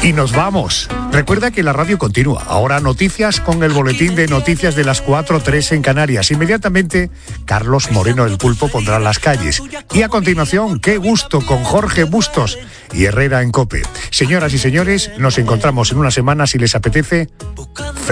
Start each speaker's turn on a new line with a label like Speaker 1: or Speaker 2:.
Speaker 1: Y nos vamos. Recuerda que la radio continúa. Ahora noticias con el boletín de noticias de las 4:03 en Canarias. Inmediatamente, Carlos Moreno el Pulpo pondrá las calles. Y a continuación, Qué Gusto con Jorge Bustos y Herrera en COPE. Señoras y señores, nos encontramos en una semana si les apetece.